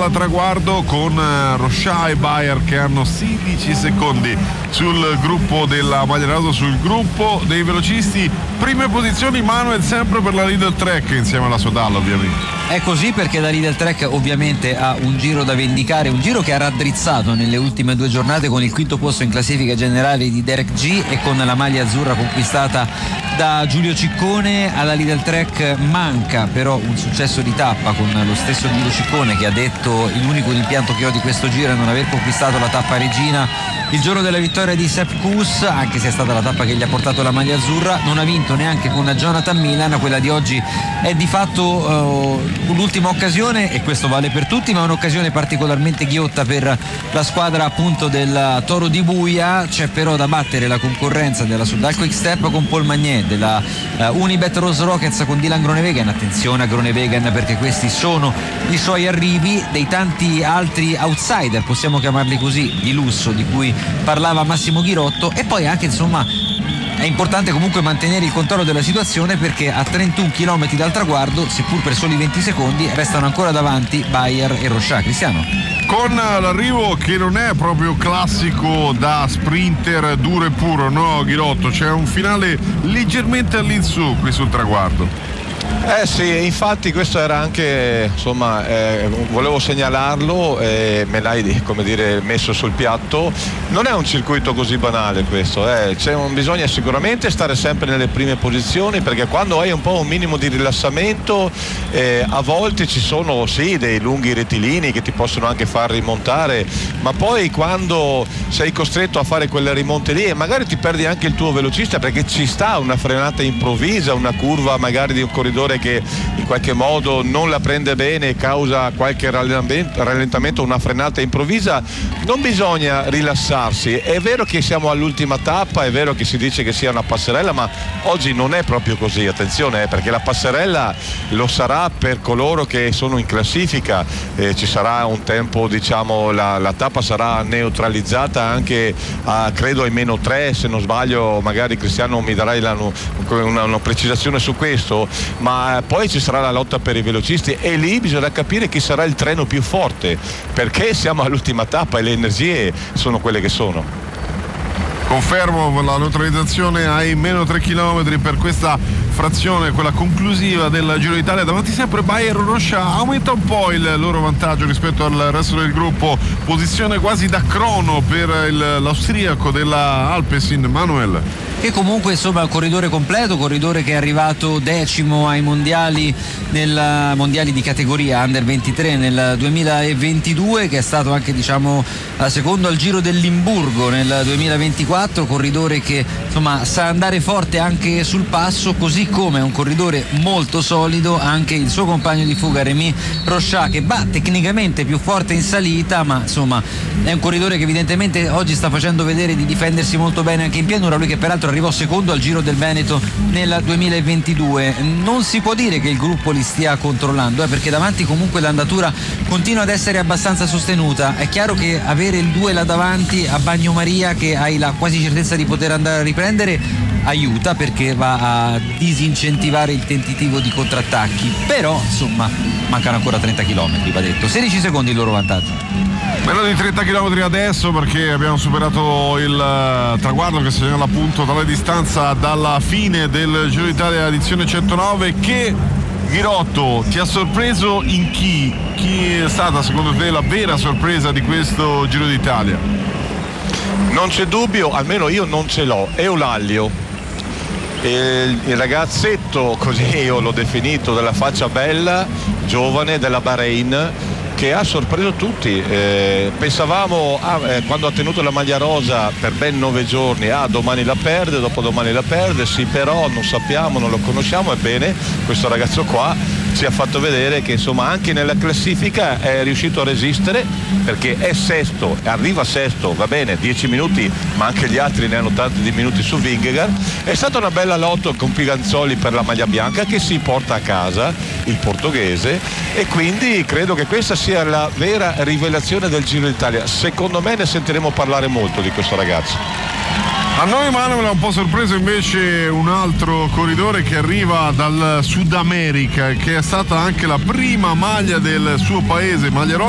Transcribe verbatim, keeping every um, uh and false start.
al traguardo con Rocha e Bayer che hanno sedici secondi sul gruppo della maglia rosa, sul gruppo dei velocisti. Prime posizioni Manuel sempre per la Lidl Trek insieme alla Sodalla ovviamente. È così perché la Lidl Trek ovviamente ha un giro da vendicare, un giro che ha raddrizzato nelle ultime due giornate con il quinto posto in classifica generale di Derek G e con la maglia azzurra conquistata da Giulio Ciccone. Alla Lidl Trek manca però un successo di tappa con lo stesso Giulio Ciccone che ha detto: l'unico rimpianto che ho di questo giro è non aver conquistato la tappa regina il giorno della vittoria di Sepp Kuss, anche se è stata la tappa che gli ha portato la maglia azzurra. Non ha vinto neanche con Jonathan Milan, quella di oggi è di fatto uh, l'ultima occasione e questo vale per tutti, ma è un'occasione particolarmente ghiotta per la squadra appunto del Toro di Buia. C'è però da battere la concorrenza della Sudal Quick Step con Paul Magnet, della uh, Unibet Rose Rockets con Dylan Groenewegen. Attenzione a Groenewegen perché questi sono i suoi arrivi, dei tanti altri outsider, possiamo chiamarli così, di lusso di cui parlava Massimo Ghirotto. E poi anche insomma è importante comunque mantenere il controllo della situazione perché a trentuno chilometri dal traguardo, seppur per soli venti secondi, restano ancora davanti Bayer e Rocha. Cristiano? Con l'arrivo che non è proprio classico da sprinter duro e puro, no Ghirotto? C'è un finale leggermente all'insù qui sul traguardo. Eh sì, infatti questo era anche, insomma, eh, volevo segnalarlo e me l'hai, come dire, messo sul piatto. Non è un circuito così banale questo, eh. C'è un, bisogna sicuramente stare sempre nelle prime posizioni perché quando hai un po' un minimo di rilassamento eh, a volte ci sono sì dei lunghi rettilini che ti possono anche far rimontare, ma poi quando sei costretto a fare quelle rimonte lì e magari ti perdi anche il tuo velocista perché ci sta una frenata improvvisa, una curva magari di un corridoio che in qualche modo non la prende bene e causa qualche rallentamento, una frenata improvvisa, non bisogna rilassarsi. È vero che siamo all'ultima tappa, è vero che si dice che sia una passerella, ma oggi non è proprio così, attenzione, eh, perché la passerella lo sarà per coloro che sono in classifica, eh, ci sarà un tempo, diciamo, la, la tappa sarà neutralizzata anche a, credo ai meno tre, se non sbaglio, magari Cristiano mi darai la, una, una precisazione su questo, ma poi ci sarà la lotta per i velocisti e lì bisogna capire chi sarà il treno più forte perché siamo all'ultima tappa e le energie sono quelle che sono. Confermo la neutralizzazione ai meno tre chilometri per questa frazione, quella conclusiva del Giro d'Italia. Davanti sempre Bayer e Rocha, aumenta un po' il loro vantaggio rispetto al resto del gruppo, posizione quasi da crono per il, l'austriaco della Alpecin, Manuel. Che comunque insomma è un corridore completo, corridore che è arrivato decimo ai mondiali, nel mondiali di categoria under ventitré nel duemilaventidue, che è stato anche diciamo secondo al Giro del Limburgo nel duemilaventiquattro, corridore che insomma sa andare forte anche sul passo, così come è un corridore molto solido anche il suo compagno di fuga Rémi Rocha, che va tecnicamente più forte in salita, ma insomma è un corridore che evidentemente oggi sta facendo vedere di difendersi molto bene anche in pianura, lui che peraltro arrivò secondo al Giro del Veneto nel duemilaventidue. Non si può dire che il gruppo li stia controllando, eh, perché davanti comunque l'andatura continua ad essere abbastanza sostenuta. È chiaro che avere il due là davanti a Bagnomaria, che hai la quasi certezza di poter andare a riprendere, aiuta perché va a disincentivare il tentativo di contrattacchi, però insomma mancano ancora trenta chilometri, va detto. sedici secondi il loro vantaggio. Meno di trenta chilometri adesso perché abbiamo superato il uh, traguardo che segnala appunto tale distanza dalla fine del Giro d'Italia edizione centonove. Che Ghirotto ti ha sorpreso in chi? Chi è stata secondo te la vera sorpresa di questo Giro d'Italia? Non c'è dubbio, almeno io non ce l'ho, Eulallio. Il, il ragazzetto, così io l'ho definito, della faccia bella, giovane, della Bahrain, che ha sorpreso tutti. Eh, pensavamo ah, eh, quando ha tenuto la maglia rosa per ben nove giorni, ah domani la perde, dopodomani la perde, sì, però non sappiamo, non lo conosciamo. Ebbene, questo ragazzo qua ci ha fatto vedere che insomma anche nella classifica è riuscito a resistere, perché è sesto, arriva sesto, va bene, dieci minuti, ma anche gli altri ne hanno tanti di minuti su Vingegaard. È stata una bella lotta con Piganzoli per la maglia bianca, che si porta a casa il portoghese, e quindi credo che questa sia la vera rivelazione del Giro d'Italia. Secondo me ne sentiremo parlare molto di questo ragazzo. A noi Manuel ha un po' sorpreso invece un altro corridore che arriva dal Sud America, che è stata anche la prima maglia del suo paese, maglia rosa.